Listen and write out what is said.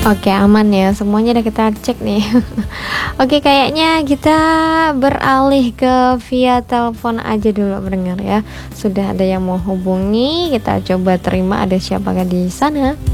Oke, aman ya, semuanya udah kita cek nih. Oke, kayaknya kita beralih ke via telepon aja dulu pendengar ya. Sudah ada yang mau hubungi, kita coba terima, ada siapakah di sana?